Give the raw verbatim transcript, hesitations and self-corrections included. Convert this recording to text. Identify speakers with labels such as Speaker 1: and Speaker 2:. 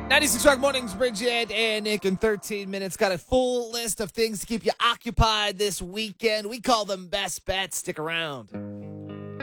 Speaker 1: ninety-six Rock Mornings, Bridget and Nick in thirteen minutes. Got a full list of things to keep you occupied this weekend. We call them best bets. Stick around.